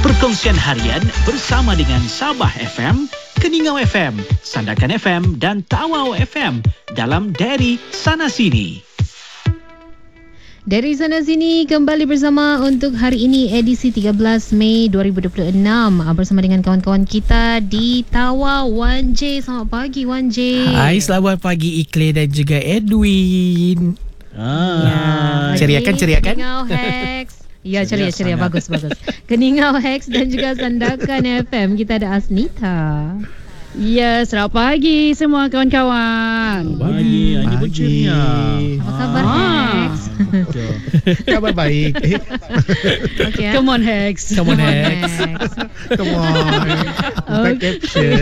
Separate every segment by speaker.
Speaker 1: Perkongsian harian bersama dengan Sabah FM, Keningau FM, Sandakan FM dan Tawau FM dalam Dari Sana Sini.
Speaker 2: Dari Sana Sini kembali bersama untuk hari ini edisi 13 Mei 2026 bersama dengan kawan-kawan kita di Tawau. Wan J, selamat pagi Wan J.
Speaker 3: Hai, selamat pagi Ikle dan juga Edwin. Ceria kan?
Speaker 2: Keningau Hex. Ya, ceria. Bagus. Keningau Hex dan juga Sandakan FM. Kita ada Asnita.
Speaker 4: Ya, selamat pagi semua kawan-kawan.
Speaker 1: Pagi, ini pun ceria.
Speaker 2: Apa khabar Hex?
Speaker 5: Kabar baik.
Speaker 2: Okay,
Speaker 4: Come on Hex.
Speaker 3: Come on, Hex.
Speaker 5: Come on. Bukan caption.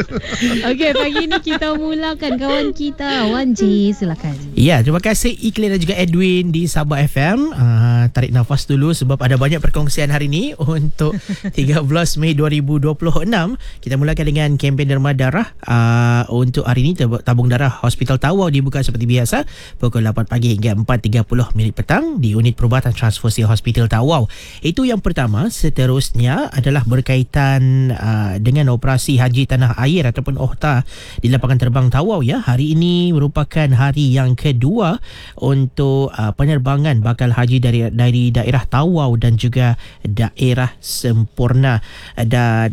Speaker 2: Okey, pagi ni kita mulakan kawan kita Wan J, silakan.
Speaker 3: Ya, terima kasih Ikle dan juga Edwin di Sabah FM. Tarik nafas dulu sebab ada banyak perkongsian hari ini untuk 13 Mei 2026. Kita mulakan dengan kempen derma darah. Untuk hari ini tabung darah Hospital Tawau dibuka seperti biasa pukul 8 pagi hingga 4.30 minit petang di unit perubatan transfusi Hospital Tawau. Itu yang pertama. Seterusnya adalah berkaitan dengan operasi haji tanah air ataupun OHTA di lapangan terbang Tawau ya. Hari ini merupakan hari yang kedua untuk penerbangan bakal haji dari daerah Tawau dan juga daerah Sempurna. Dan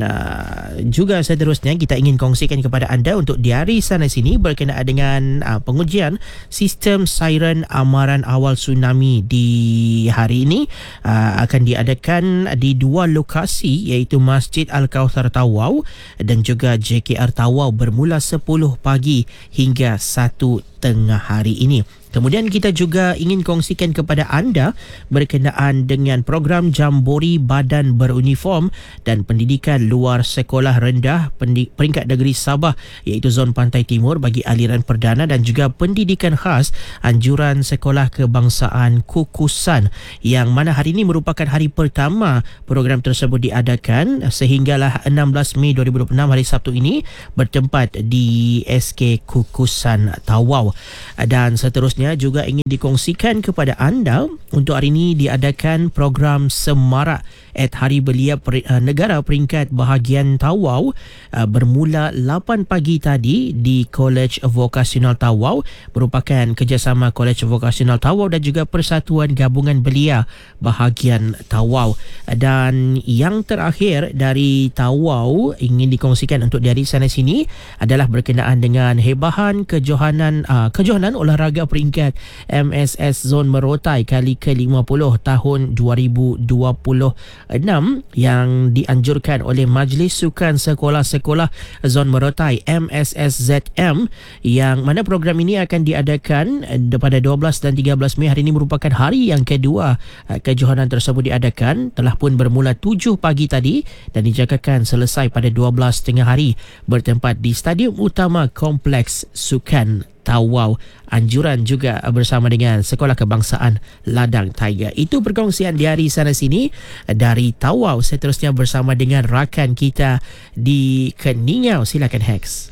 Speaker 3: juga seterusnya kita ingin kongsikan kepada anda untuk Dari Sana Sini berkenaan dengan pengujian sistem siren amaran awal tsunami di hari ini akan diadakan di dua lokasi iaitu Masjid Al-Kauthar Tawau dan juga JKR Tawau bermula 10 pagi hingga 1 tengah hari ini. Kemudian kita juga ingin kongsikan kepada anda berkenaan dengan program Jambori Badan Beruniform dan Pendidikan Luar Sekolah Rendah peringkat negeri Sabah iaitu Zon Pantai Timur bagi aliran perdana dan juga pendidikan khas anjuran Sekolah Kebangsaan Kukusan yang mana hari ini merupakan hari pertama program tersebut diadakan sehinggalah 16 Mei 2026 hari Sabtu ini bertempat di SK Kukusan Tawau. Dan seterusnya juga ingin dikongsikan kepada anda untuk hari ini diadakan program Semarak Hari Belia Negara peringkat bahagian Tawau bermula 8 pagi tadi di College Vocational Tawau, merupakan kerjasama College Vocational Tawau dan juga Persatuan Gabungan Belia bahagian Tawau. Dan yang terakhir dari Tawau ingin dikongsikan untuk Dari Sana Sini adalah berkenaan dengan hebahan kejohanan olahraga peringkat MSS Zon Merotai kali ke-50 tahun 2026 yang dianjurkan oleh Majlis Sukan Sekolah-Sekolah Zon Merotai MSSZM, yang mana program ini akan diadakan pada 12 dan 13 Mei. Hari ini merupakan hari yang kedua kejohanan tersebut diadakan, telah pun bermula 7 pagi tadi dan dijangkakan selesai pada 12 tengah hari bertempat di Stadium Utama Kompleks Sukan Tawau. Anjuran juga bersama dengan Sekolah Kebangsaan Ladang Tiger. Itu perkongsian Dari Sana Sini dari Tawau. Seterusnya bersama dengan rakan kita di Keningau. Silakan Hex.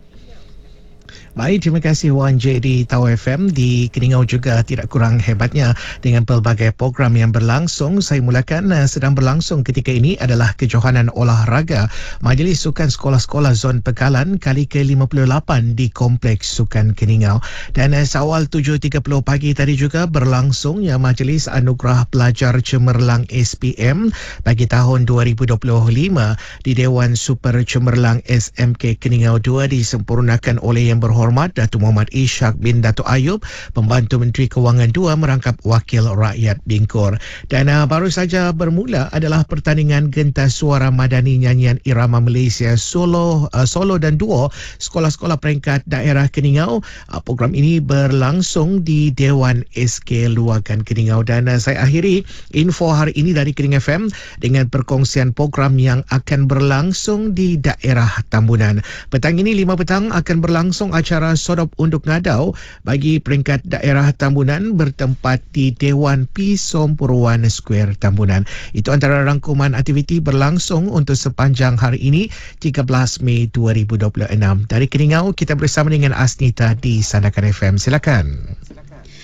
Speaker 5: Baik, terima kasih Wan J di Tawau FM. Di Keningau juga tidak kurang hebatnya dengan pelbagai program yang berlangsung. Saya mulakan sedang berlangsung ketika ini adalah kejohanan olahraga Majlis Sukan Sekolah-Sekolah Zon Pekalan kali ke-58 di Kompleks Sukan Keningau. Dan seawal 7.30 pagi tadi juga berlangsung Majlis Anugerah Pelajar Cemerlang SPM bagi tahun 2025 di Dewan Super Cemerlang SMK Keningau 2 disempurnakan oleh Yang Berhormat Datuk Muhammad Ishak bin Datuk Ayub, Pembantu Menteri Kewangan 2 merangkap Wakil Rakyat Bingkor. Dan baru saja bermula adalah pertandingan Gentas Suara Madani Nyanyian Irama Malaysia solo dan duo sekolah-sekolah peringkat daerah Keningau. Program ini berlangsung di Dewan SK Luagan Keningau. Dan saya akhiri info hari ini dari Kening FM dengan perkongsian program yang akan berlangsung di daerah Tambunan. Petang ini 5 petang akan berlangsung acara Sodop Unduk Ngadau bagi peringkat daerah Tambunan bertempat di Dewan Pisom Purwan Square Tambunan. Itu antara rangkuman aktiviti berlangsung untuk sepanjang hari ini 13 Mei 2026. Dari Keningau kita bersama dengan Asnita di Sandakan FM. Silakan.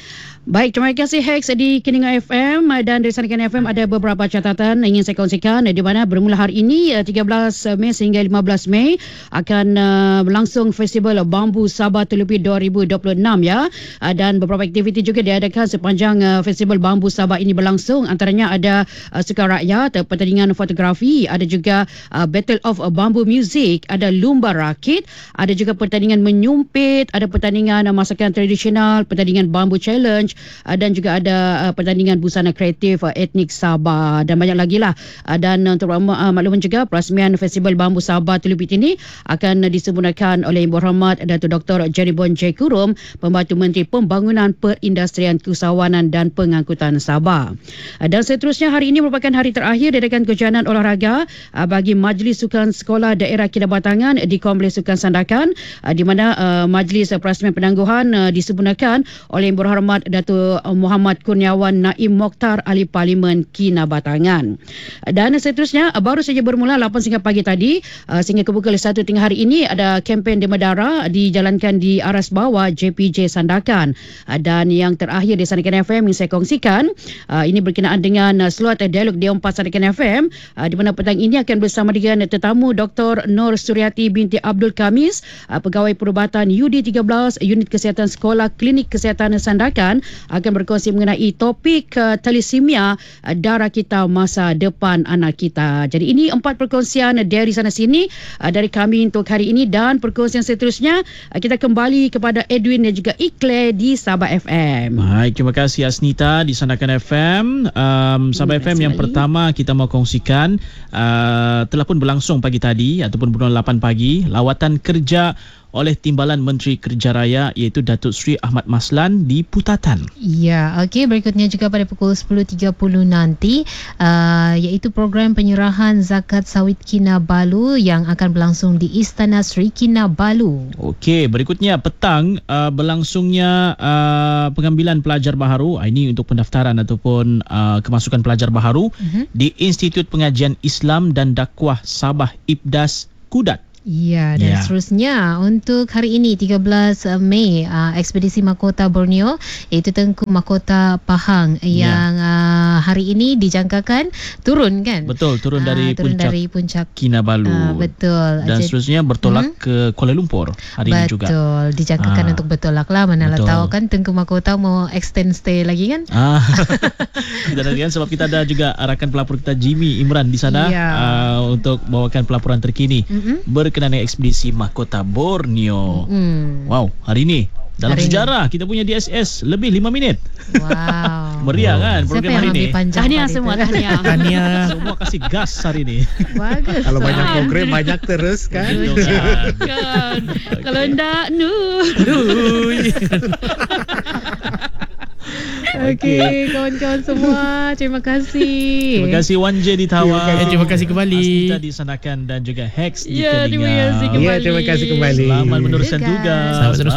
Speaker 4: Baik, terima kasih Hex di Keningau FM dan dari Sandakan FM ada beberapa catatan ingin saya kongsikan di mana bermula hari ini 13 Mei sehingga 15 Mei akan berlangsung Festival Bambu Sabah Telupi 2026 ya, dan beberapa aktiviti juga diadakan sepanjang Festival Bambu Sabah ini berlangsung, antaranya ada sukan rakyat, pertandingan fotografi, ada juga Battle of Bambu Music, ada lumba rakit, ada juga pertandingan menyumpit, ada pertandingan masakan tradisional, pertandingan bambu challenge, dan juga ada pertandingan busana kreatif etnik Sabah dan banyak lagi lah. Dan untuk makluman juga perasmian Festival Bambu Sabah Telubit ini akan disempurnakan oleh Yang Berhormat Datuk Dr. Jeribon J. Kurum, Pembantu Menteri Pembangunan Perindustrian Keusahawanan dan Pengangkutan Sabah. Dan seterusnya, hari ini merupakan hari terakhir diadakan kejohanan olahraga bagi Majlis Sukan Sekolah Daerah Kinabatangan di Kompleks Sukan Sandakan, di mana Majlis Perasmian Penangguhan disempurnakan oleh Yang Berhormat Datuk Muhammad Kurniawan Naim Mokhtar, Ahli Parlimen Kinabatangan. Dan seterusnya, baru saja bermula 8 hingga pagi tadi sehingga ke pukul 1 tengah hari ini ada kempen Dema Darah dijalankan di Aras Bawah JPJ Sandakan. Dan yang terakhir di Sandakan FM yang saya kongsikan, ini berkenaan dengan slot dialog D4 Sandakan FM, di mana petang ini akan bersama dengan tetamu Dr. Nur Suryati binti Abdul Kamis, Pegawai Perubatan UD13 Unit Kesihatan Sekolah Klinik Kesihatan Sandakan, akan berkongsi mengenai topik talisemia, darah kita masa depan anak kita. Jadi ini 4 perkongsian dari sana sini dari kami untuk hari ini, dan perkongsian seterusnya kita kembali kepada Edwin dan juga Ikle di Sabah FM.
Speaker 1: Baik, terima kasih Asnita di Sandakan FM. Sabah FM yang pertama kita mau kongsikan telah pun berlangsung pagi tadi ataupun bermula 8 pagi lawatan kerja oleh Timbalan Menteri Kerja Raya iaitu Datuk Seri Ahmad Maslan di Putatan.
Speaker 2: Ya, okey, berikutnya juga pada pukul 10.30 nanti iaitu program penyerahan zakat sawit Kinabalu yang akan berlangsung di Istana Sri Kinabalu.
Speaker 1: Okey, berikutnya petang berlangsungnya pengambilan pelajar baharu. Ini untuk pendaftaran ataupun kemasukan pelajar baharu di Institut Pengajian Islam dan Dakwah Sabah IPDAS Kudat.
Speaker 2: Ya, dan seterusnya untuk hari ini 13 Mei ekspedisi mahkota Borneo iaitu Tengku Mahkota Pahang yang hari ini dijangkakan turun kan?
Speaker 1: Betul, turun dari puncak Kinabalu.
Speaker 2: Betul.
Speaker 1: Dan seterusnya bertolak ke Kuala Lumpur hari ini juga.
Speaker 2: Betul, dijangkakan untuk bertolak lah. Manalah tahu kan Tengku Mahkota mau extend stay lagi kan?
Speaker 1: Kita nantikan sebab kita ada juga rakan pelapor kita Jimmy Imran di sana untuk bawakan pelaporan terkini berkenaan dengan ekspedisi mahkota Borneo. Wow, hari ini dalam sejarah kita punya DSS lebih 5 minit.
Speaker 2: Wow.
Speaker 1: Meriah kan program hari ini.
Speaker 4: Tahniah semua, tahniah.
Speaker 1: Semua kasih gas hari ini.
Speaker 2: Bagus.
Speaker 5: Kalau banyak program banyak terus kan.
Speaker 4: Kan. Kalau enggak
Speaker 2: Okey, kawan-kawan semua, terima kasih.
Speaker 1: Terima kasih Wan J di Tawau.
Speaker 3: Terima kasih kembali.
Speaker 1: Asnita di Sandakan dan juga Hex di
Speaker 4: Ya, terima kasih
Speaker 1: Keningau.
Speaker 4: kembali.
Speaker 5: Ya, terima kasih kembali.
Speaker 1: Selamat meneruskan tugas.
Speaker 3: Selamat terus